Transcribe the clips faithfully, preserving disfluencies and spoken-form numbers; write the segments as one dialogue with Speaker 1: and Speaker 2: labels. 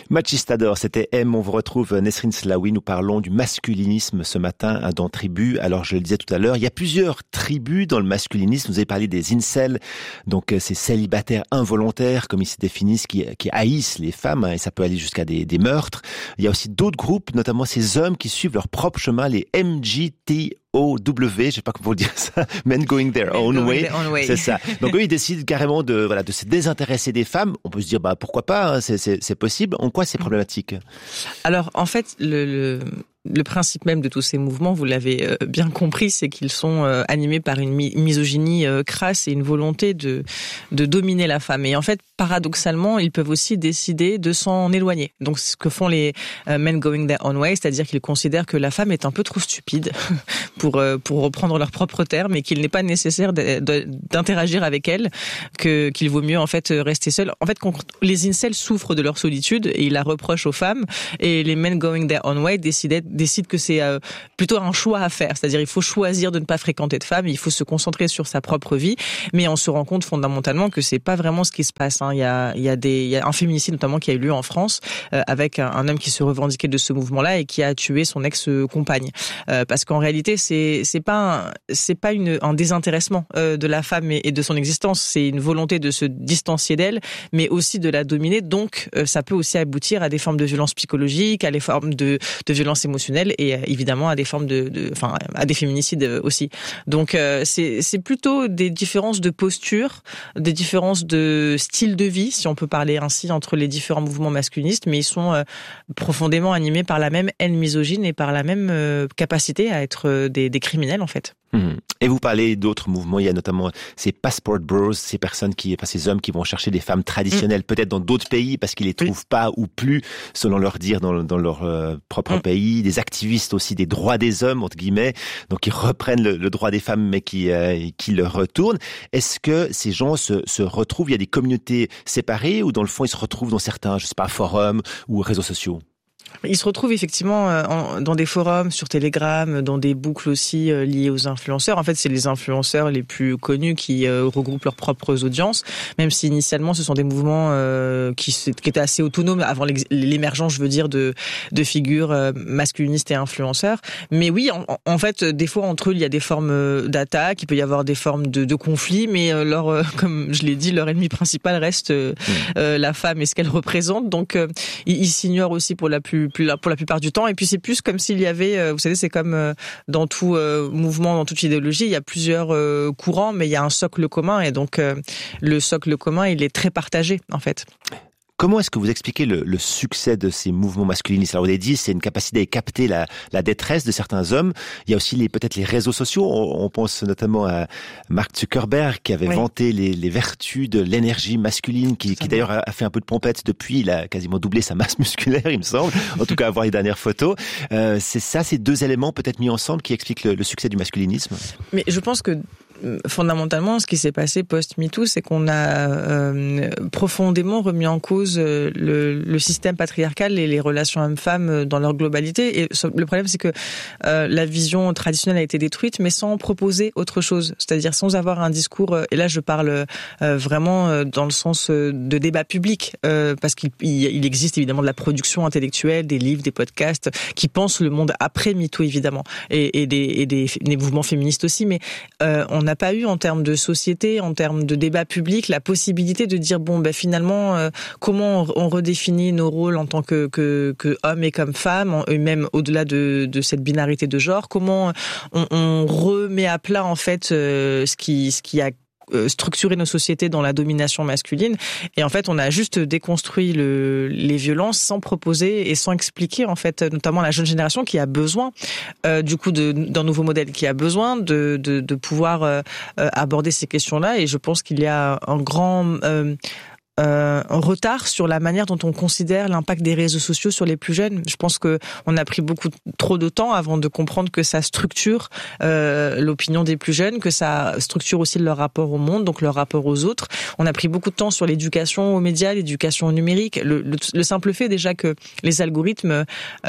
Speaker 1: Machistador, c'était M. On vous retrouve Nesrine Slaoui. Nous parlons du masculinisme ce matin hein, dans Tribu. Alors, je le disais tout à l'heure, il y a plusieurs tribus dans le masculinisme. Vous avez parlé des incels, donc ces célibataires involontaires, comme ils se définissent, qui, qui haïssent les femmes, hein, et ça peut aller jusqu'à des, des meurtres. Il y a aussi d'autres groupes, notamment ces hommes qui suivent leur propre chemin, les M G T O W, je sais pas comment dire ça, Men Going Their Own
Speaker 2: going
Speaker 1: way,
Speaker 2: their own way.
Speaker 1: C'est ça. Donc eux, ils décident carrément de, voilà, de se désintéresser des femmes. On peut se dire, bah pourquoi pas, hein, c'est, c'est, c'est possible. En quoi c'est problématique?
Speaker 2: Alors en fait, le, le... Le principe même de tous ces mouvements, vous l'avez bien compris, c'est qu'ils sont animés par une misogynie crasse et une volonté de de dominer la femme. Et en fait, paradoxalement, ils peuvent aussi décider de s'en éloigner. Donc, ce que font les men going their own way, c'est-à-dire qu'ils considèrent que la femme est un peu trop stupide pour pour reprendre leurs propres termes et qu'il n'est pas nécessaire de, de, d'interagir avec elle, que qu'il vaut mieux en fait rester seul. En fait, les incels souffrent de leur solitude et ils la reprochent aux femmes. Et les men going their own way décidaient décide que c'est euh, plutôt un choix à faire, c'est-à-dire il faut choisir de ne pas fréquenter de femmes, il faut se concentrer sur sa propre vie, mais on se rend compte fondamentalement que c'est pas vraiment ce qui se passe. Hein. Il y a, il y a des, il y a un féminicide notamment qui a eu lieu en France euh, avec un, un homme qui se revendiquait de ce mouvement-là et qui a tué son ex-compagne, euh, parce qu'en réalité c'est c'est pas un, c'est pas une, un désintéressement euh, de la femme et, et de son existence, c'est une volonté de se distancier d'elle, mais aussi de la dominer. Donc euh, ça peut aussi aboutir à des formes de violence psychologique, à des formes de, de violence émotionnelle et évidemment à des formes de, de enfin à des féminicides aussi. Donc euh, c'est c'est plutôt des différences de posture, des différences de style de vie, si on peut parler ainsi, entre les différents mouvements masculinistes, mais ils sont euh, profondément animés par la même haine misogyne et par la même euh, capacité à être euh, des, des criminels en fait.
Speaker 1: Mmh. Et vous parlez d'autres mouvements, il y a notamment ces passport bros, ces personnes qui, enfin ces hommes qui vont chercher des femmes traditionnelles, mmh. peut-être dans d'autres pays parce qu'ils les trouvent oui. pas ou plus, selon leur dire, dans, dans leur euh, propre mmh. pays. Des activistes aussi des droits des hommes entre guillemets, donc ils reprennent le, le droit des femmes mais qui euh, qui le retournent. Est-ce que ces gens se, se retrouvent, il y a des communautés séparées ou dans le fond ils se retrouvent dans certains, je sais pas, forums ou réseaux sociaux?
Speaker 2: Ils se retrouvent effectivement euh, dans des forums, sur Telegram, dans des boucles aussi euh, liées aux influenceurs. En fait, c'est les influenceurs les plus connus qui euh, regroupent leurs propres audiences, même si initialement ce sont des mouvements euh, qui, qui étaient assez autonomes avant l'émergence, je veux dire, de, de figures euh, masculinistes et influenceurs. Mais oui, en, en fait, des fois entre eux, il y a des formes d'attaque, il peut y avoir des formes de, de conflits, mais euh, leur, euh, comme je l'ai dit, leur ennemi principal reste euh, mmh. euh, la femme et ce qu'elle représente. Donc, euh, ils, ils s'ignorent aussi pour la plus Plus, pour la plupart du temps, et puis c'est plus comme s'il y avait, vous savez, c'est comme dans tout euh, mouvement, dans toute idéologie, il y a plusieurs euh, courants, mais il y a un socle commun, et donc euh, le socle commun, il est très partagé, en fait.
Speaker 1: Comment est-ce que vous expliquez le, le succès de ces mouvements masculinistes? Alors, vous avez dit, c'est une capacité à capter la, la détresse de certains hommes. Il y a aussi les, peut-être les réseaux sociaux. On, on pense notamment à Mark Zuckerberg qui avait oui. vanté les, les vertus de l'énergie masculine, qui, qui d'ailleurs a, a fait un peu de pompette depuis. Il a quasiment doublé sa masse musculaire, il me semble. En tout cas, à voir les dernières photos. Euh, c'est ça, ces deux éléments peut-être mis ensemble qui expliquent le, le succès du masculinisme?
Speaker 2: Mais je pense que fondamentalement, ce qui s'est passé post-MeToo, c'est qu'on a euh, profondément remis en cause le, le système patriarcal et les relations hommes-femmes dans leur globalité. Et le problème, c'est que euh, la vision traditionnelle a été détruite, mais sans proposer autre chose. C'est-à-dire sans avoir un discours, et là je parle euh, vraiment dans le sens de débat public, euh, parce qu'il il existe évidemment de la production intellectuelle, des livres, des podcasts, qui pensent le monde après MeToo, évidemment, et, et, des, et des, des mouvements féministes aussi, mais euh, on n'a pas eu en termes de société, en termes de débat public, la possibilité de dire bon ben finalement euh, comment on redéfinit nos rôles en tant que que, que hommes et comme femmes, et même au-delà de, de cette binarité de genre, comment on, on remet à plat en fait euh, ce qui ce qui a structurer nos sociétés dans la domination masculine. Et en fait, on a juste déconstruit le, les violences sans proposer et sans expliquer, en fait, notamment la jeune génération qui a besoin, euh, du coup, de, d'un nouveau modèle, qui a besoin de, de, de pouvoir euh, aborder ces questions-là. Et je pense qu'il y a un grand... Euh, Euh, un retard sur la manière dont on considère l'impact des réseaux sociaux sur les plus jeunes. Je pense que on a pris beaucoup trop de temps avant de comprendre que ça structure euh, l'opinion des plus jeunes, que ça structure aussi leur rapport au monde, donc leur rapport aux autres. On a pris beaucoup de temps sur l'éducation aux médias, l'éducation au numérique. Le, le, le simple fait déjà que les algorithmes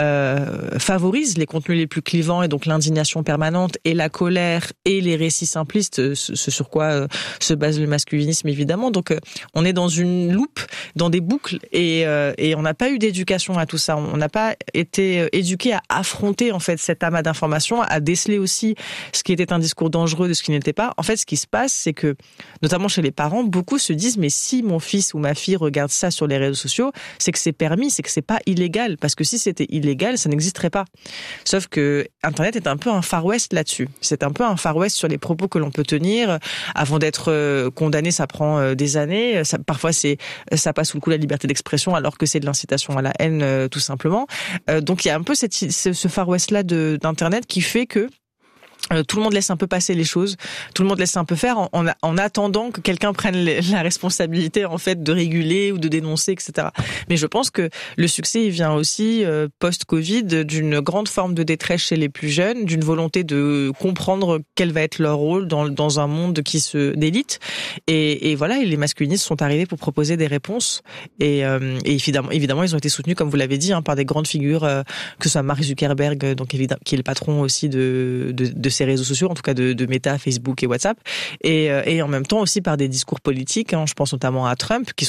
Speaker 2: euh, favorisent les contenus les plus clivants et donc l'indignation permanente et la colère et les récits simplistes, ce, ce sur quoi euh, se base le masculinisme évidemment. Donc euh, on est dans une une loupe, dans des boucles, et, euh, et on n'a pas eu d'éducation à tout ça. On n'a pas été éduqué à affronter en fait cet amas d'informations, à déceler aussi ce qui était un discours dangereux de ce qui n'était pas. En fait, ce qui se passe, c'est que, notamment chez les parents, beaucoup se disent mais si mon fils ou ma fille regarde ça sur les réseaux sociaux, c'est que c'est permis, c'est que c'est pas illégal, parce que si c'était illégal, ça n'existerait pas. Sauf que Internet est un peu un Far West là-dessus. C'est un peu un Far West sur les propos que l'on peut tenir. Avant d'être condamné, ça prend des années. Ça, parfois, c'est ça passe sous le coup de la liberté d'expression, alors que c'est de l'incitation à la haine, tout simplement. Donc, il y a un peu cette, ce Far West là de, d'Internet qui fait que Euh, tout le monde laisse un peu passer les choses, tout le monde laisse un peu faire en, en, en attendant que quelqu'un prenne les, la responsabilité en fait de réguler ou de dénoncer, et cetera. Mais je pense que le succès il vient aussi euh, post-Covid d'une grande forme de détresse chez les plus jeunes, d'une volonté de comprendre quel va être leur rôle dans, dans un monde qui se d'élite. Et, et voilà, et les masculinistes sont arrivés pour proposer des réponses. Et, euh, et évidemment, évidemment, ils ont été soutenus, comme vous l'avez dit, hein, par des grandes figures, euh, que ce soit Mark Zuckerberg, donc évidemment, qui est le patron aussi de, de, de ces réseaux sociaux, en tout cas de, de Meta, Facebook et WhatsApp, et, et en même temps aussi par des discours politiques, hein, je pense notamment à Trump, qui